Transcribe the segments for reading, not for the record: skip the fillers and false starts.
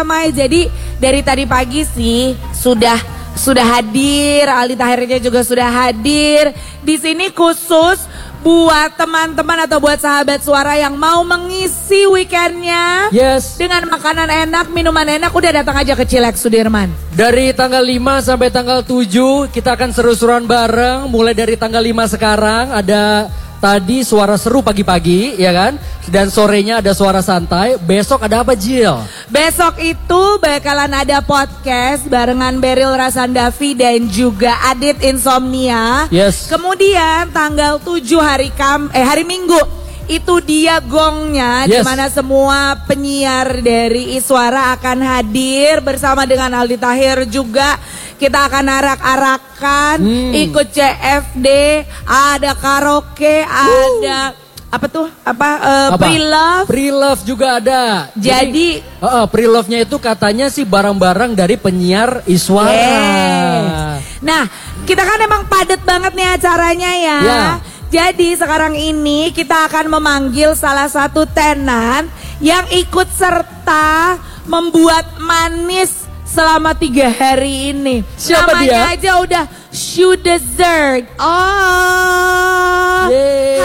Mai. Jadi dari tadi pagi sih sudah hadir, Aldi Tahirnya juga sudah hadir. Di sini khusus buat teman-teman atau buat sahabat suara yang mau mengisi weekendnya dengan makanan enak, minuman enak, udah datang aja ke Chilex Sudirman. Dari tanggal 5 sampai tanggal 7 kita akan seru-seruan bareng. Mulai dari tanggal 5 sekarang ada tadi suara seru pagi-pagi ya kan. Dan sorenya ada suara santai. Besok ada apa Jill? Besok itu bakalan ada podcast barengan Beryl Rasandavi dan juga Adit Insomnia. Kemudian tanggal 7 hari Minggu itu dia gongnya di mana semua penyiar dari Iswara akan hadir bersama dengan Aldi Tahir juga. Kita akan arak-arakan, ikut CFD, ada karaoke, ada apa tuh? Pre-love. Pre-love juga ada. Jadi pre-love-nya itu katanya sih barang-barang dari penyiar Iswara. Nah, kita kan emang padat banget nih acaranya ya. Jadi sekarang ini kita akan memanggil salah satu tenan yang ikut serta membuat manis selama 3 hari ini. Siapa namanya dia? Aja udah Shoe Dessert. Halo.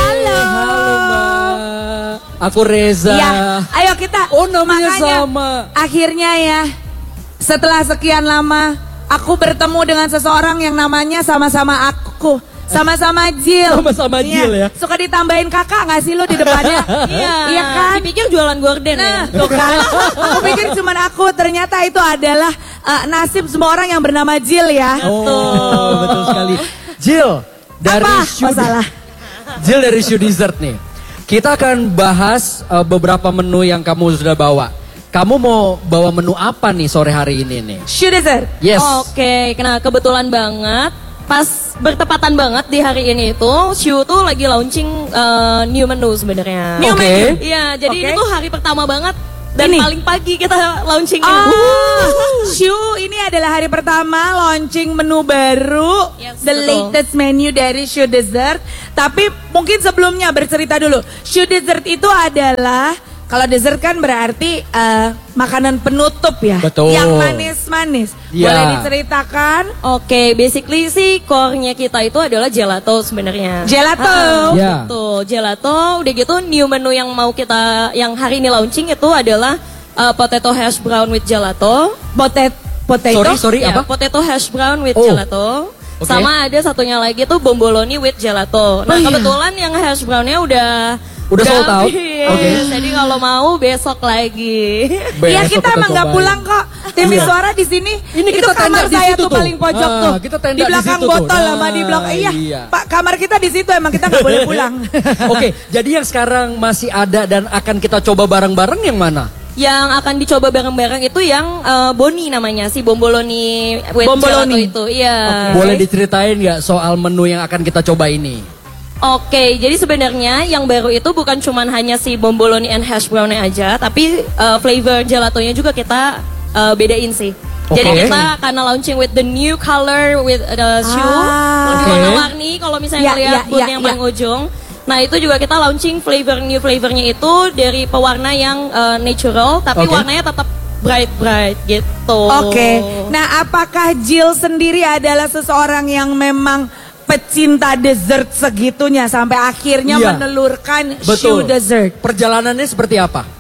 Mbak. Aku Reza. Ya, ayo kita. Namanya sama. Akhirnya ya, setelah sekian lama aku bertemu dengan seseorang yang namanya sama-sama aku. Sama-sama Jill. Sama-sama Jill ya. Suka ditambahin kakak gak sih lo di depannya? Iya kan? Dipikir jualan gorden ya? Tuh kan. Aku pikir cuman aku, ternyata itu adalah nasib semua orang yang bernama Jill ya. Betul sekali. Jill dari Jill dari Shoe Dessert nih. Kita akan bahas beberapa menu yang kamu sudah bawa. Kamu mau bawa menu apa nih sore hari ini nih? Shoe Dessert. Yes. Oke, nah kebetulan banget. Pas bertepatan banget di hari ini itu Shoe tuh lagi launching new menu sebenarnya. Oke. Iya, jadi ini tuh hari pertama banget dan paling pagi kita launchingnya. Shoe ini adalah hari pertama launching menu baru, the latest menu dari Shoe Dessert. Tapi mungkin sebelumnya bercerita dulu. Shoe Dessert itu adalah, kalau dessert kan berarti makanan penutup ya. Betul. Yang manis-manis. Boleh diceritakan? Oke, basically sih core-nya kita itu adalah gelato sebenarnya. Gelato. Betul, gelato. Udah gitu new menu yang mau kita, yang hari ini launching itu adalah potato hash brown with gelato. Potato? Sorry, apa? Potato hash brown with gelato. Sama ada satunya lagi tuh bomboloni with gelato. Nah kebetulan yang hash brownnya udah sold out. Jadi kalau mau besok lagi. Iya kita emang nggak pulang kok. Tim Iswara di sini. Ini itu kita kamar saya tuh paling pojok tuh. Kita tenda di belakang di situ botol tuh. sama di belakang. Iya. Pak, kamar kita di situ, emang kita nggak boleh pulang. Oke, jadi yang sekarang masih ada dan akan kita coba bareng-bareng yang mana? Yang akan dicoba bareng-bareng itu yang Boni namanya, si bomboloni with gelato itu. Iya. Boleh diceritain nggak soal menu yang akan kita coba ini? Oke, jadi sebenarnya yang baru itu bukan cuman hanya si bomboloni and hash brownnya aja, tapi flavor gelatonya juga kita bedain sih. Jadi kita karena launching with the new color with the shoe, lebih warna-warni kalau misalnya lihat booth yang paling ujung. Nah itu juga kita launching new flavornya itu dari pewarna yang natural, tapi warnanya tetap bright gitu. Nah apakah Jill sendiri adalah seseorang yang memang pecinta dessert segitunya sampai akhirnya menelurkan Shoe Dessert? Perjalanannya seperti apa?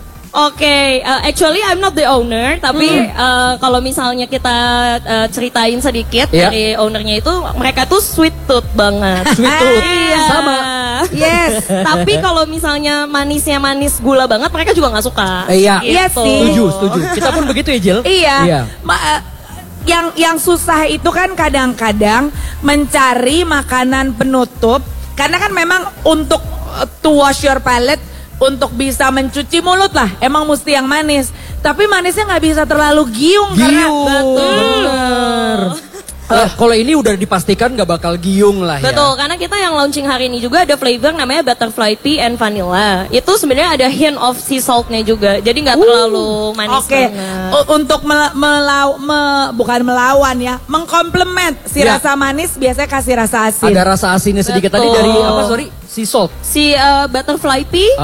Actually I'm not the owner, tapi kalau misalnya kita ceritain sedikit dari ownernya itu, mereka tuh sweet tooth banget. Sweet tooth, sama. Yes. Tapi kalau misalnya manisnya manis gula banget, mereka juga nggak suka. Iya sih. Setuju. Kita pun begitu ya Jill. Iya. Yang susah itu kan kadang-kadang mencari makanan penutup, karena kan memang untuk to wash your palate, untuk bisa mencuci mulut lah, emang mesti yang manis. Tapi manisnya nggak bisa terlalu giung. Bener. Kalau ini udah dipastikan gak bakal giung lah ya. Betul, karena kita yang launching hari ini juga ada flavor namanya butterfly tea and vanilla. Itu sebenarnya ada hint of sea saltnya juga, jadi nggak terlalu manis banget. Untuk bukan melawan ya, mengkomplement si rasa manis, biasanya kasih rasa asin. Ada rasa asinnya sedikit tadi dari apa, sorry? Sea salt. Si butterfly tea.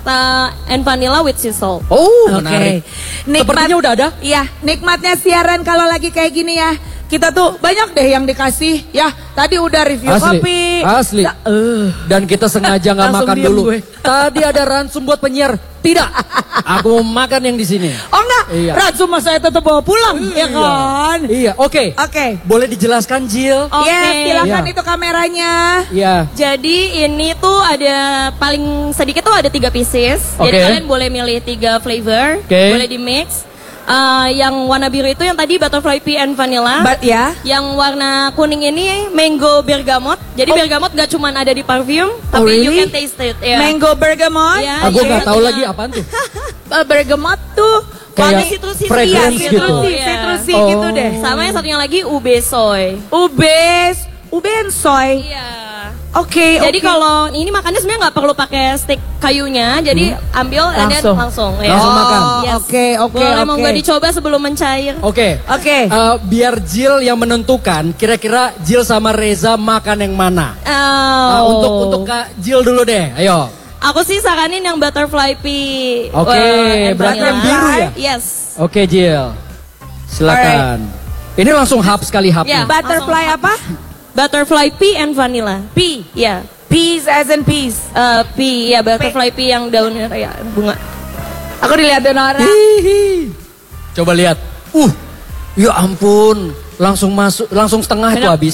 gelato and vanilla with sea salt. Oh, menarik. Sepertinya udah ada? Iya, nikmatnya siaran kalau lagi kayak gini ya. Kita tuh banyak deh yang dikasih ya. Tadi udah review kopi. Asli. Dan kita sengaja nggak makan dulu. Tadi ada ransum buat penyiar. Tidak. Aku mau makan yang di sini. Oh enggak? Iya. Ransum saya tetap bawa pulang, ya kan? Iya, oke. Boleh dijelaskan, Jill? Silakan itu kameranya. Iya. Jadi ini tuh ada paling sedikit tuh ada 3 pieces. Jadi kalian boleh milih 3 flavor. Boleh di mix. Yang warna biru itu yang tadi butterfly pea and vanilla. Yang warna kuning ini mango bergamot. Jadi bergamot gak cuma ada di parfum, tapi you can taste it. Mango bergamot? Aku gak tahu lagi apaan tuh. Bergamot tuh kayak fragrance gitu. Sitrusi gitu deh. Sama yang satunya lagi ube soy. Ube and soy. Iya. Oke. Jadi kalau ini makannya sebenarnya nggak perlu pakai stick kayunya, jadi ambil langsung. Langsung makan. Oke. Boleh monggo dicoba sebelum mencair. Oke. Biar Jill yang menentukan, kira-kira Jill sama Reza makan yang mana? Untuk Kak Jill dulu deh, ayo. Aku sih saranin yang butterfly pea. Berarti yang biru ya? Yes. Oke, Jill. Silakan. Ini langsung hap sekali hapnya. Butterfly apa? Butterfly pea and vanilla. Pea, ya. Peas as in peas. Pea, ya butterfly pea yang daunnya kayak bunga. Aku dilihatin orang. Coba lihat. Ya ampun, langsung masuk, langsung setengah itu habis.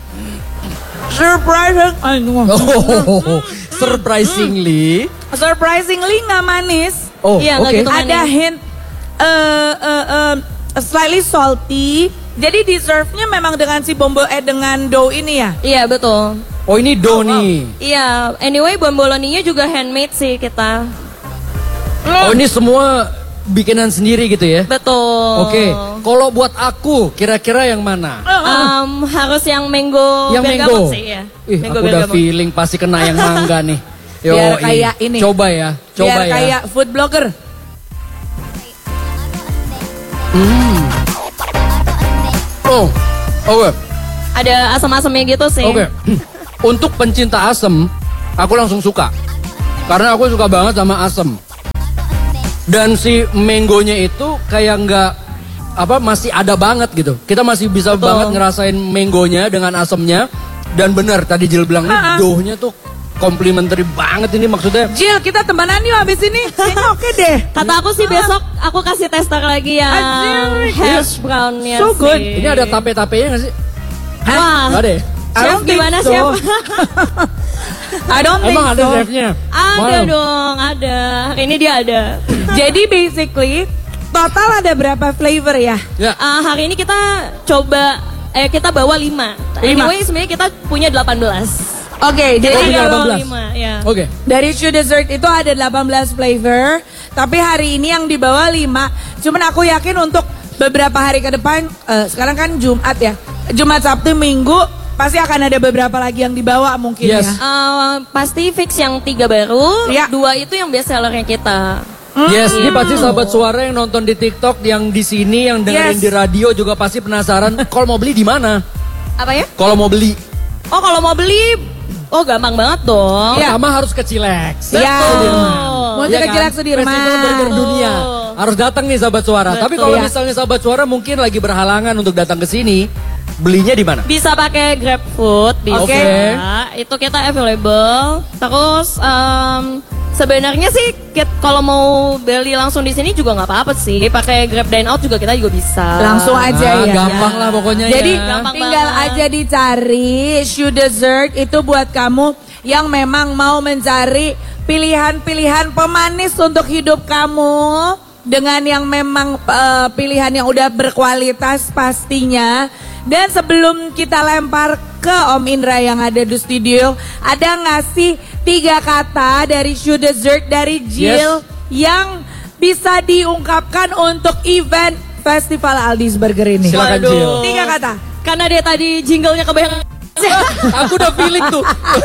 Surprisingly nggak manis. Gitu ada hint slightly salty. Jadi dessert-nya memang dengan si dengan dough ini ya? Iya betul. Oh ini dough nih. Iya, anyway bomboloninya juga handmade sih kita. Oh ini semua bikinan sendiri gitu ya? Betul. Oke, kalau buat aku kira-kira yang mana? Harus yang mango. Yang mango sih ya. Aku udah feeling pasti kena yang mangga nih. Biar kayak ini. Coba ya. Biar kayak food blogger. Oke. Ada asam-asamnya gitu sih. Oke. Untuk pencinta asam, aku langsung suka. Karena aku suka banget sama asam. Dan si mangonya itu kayak masih ada banget gitu. Kita masih bisa banget ngerasain mangonya dengan asamnya. Dan benar tadi Jill bilang nih dough-nya tuh complimentary banget ini maksudnya. Jill, kita temenan yuk abis ini. Kayaknya oke deh. Kata aku sih besok aku kasih tester lagi ya. Hash brownnya so good. sih. Ini ada tape-tapenya gak sih? Wah. Gak ada ya? Chef gimana chef? I don't think Emang ada chefnya? Ada dong, ada. Hari ini dia ada. Jadi basically total ada berapa flavor ya? Hari ini kita coba kita bawa 5. Anyway sebenarnya kita punya 18. Oke, jadi kalau 5 ya. Oke. Dari Shoe Dessert itu ada 18 flavor, tapi hari ini yang dibawa 5. Cuman aku yakin untuk beberapa hari ke depan, sekarang kan Jumat ya. Jumat, Sabtu, Minggu pasti akan ada beberapa lagi yang dibawa mungkin ya. Pasti fix yang 3 baru, 2 itu yang best sellernya kita. Yes, ini pasti sahabat suara yang nonton di TikTok, yang di sini, yang dengerin di radio juga pasti penasaran. Kalau mau beli di mana? Apa ya? Kalau mau beli. Oh, kalau mau beli, gampang banget dong. Pertama harus ke Cilex. Mau ke Cilex Sudirman. Festival Burger Dunia. Harus datang nih sahabat suara. Tapi kalau misalnya sahabat suara mungkin lagi berhalangan untuk datang ke sini, belinya di mana? Bisa pakai GrabFood, bisa. Itu kita available. Terus sebenarnya sih kalau mau beli langsung di sini juga nggak apa-apa sih. Pakai Grab Dine Out juga kita juga bisa. Langsung aja ya. Gampang lah pokoknya. Jadi gampang tinggal banget. aja dicari Shoe Dessert itu buat kamu yang memang mau mencari pilihan-pilihan pemanis untuk hidup kamu dengan yang memang pilihan yang udah berkualitas pastinya. Dan sebelum kita lempar ke Om Indra yang ada di studio, ada ngasih 3 kata dari Shoe Dessert dari Jill yang bisa diungkapkan untuk event Festival Aldi's Burger ini. Silakan Jill. 3 kata. Karena dia tadi jinglenya kebayang. Aku udah feeling tuh.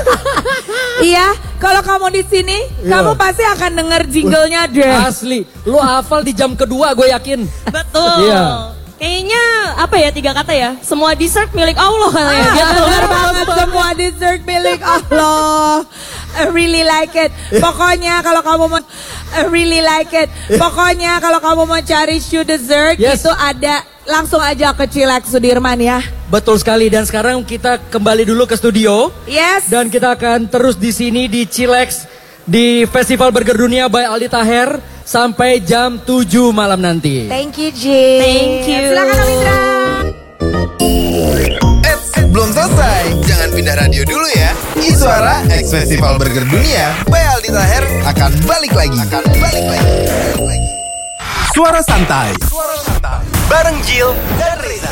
Iya, kalau kamu di sini, kamu pasti akan denger jinglenya deh. Asli, lu hafal di jam kedua gue yakin. Betul. Iya. Kayaknya apa ya 3 kata ya? Semua dessert milik Allah katanya. Benar banget, semua dessert milik Allah. I really like it. Pokoknya kalau kamu mau I really like it. Pokoknya kalau kamu mau cari shoe dessert itu ada, langsung aja ke Chilex Sudirman ya. Betul sekali, dan sekarang kita kembali dulu ke studio. Yes. Dan kita akan terus di sini di Chilex di Festival Burger Dunia by Aldi Taher sampai jam 7 malam nanti. Thank you, Jin. Thank you. Silakan Amindra. Belum selesai, jangan pindah radio dulu ya. Iswara X Festival Burger Dunia by Aldi Taher akan balik lagi. Suara santai bareng Jill dan Reza.